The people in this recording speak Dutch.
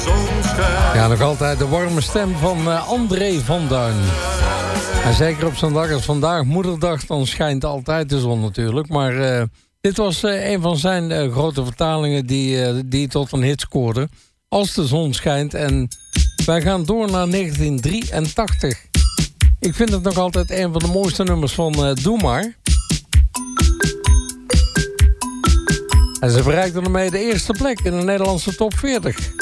Ja, nog altijd de warme stem van André van Duin. En zeker op zo'n dag als vandaag, moederdag, dan schijnt altijd de zon natuurlijk. Maar dit was een van zijn grote vertalingen die tot een hit scoorde. Als de zon schijnt. En wij gaan door naar 1983. Ik vind het nog altijd een van de mooiste nummers van Doe Maar. En ze bereikten ermee de eerste plek in de Nederlandse top 40.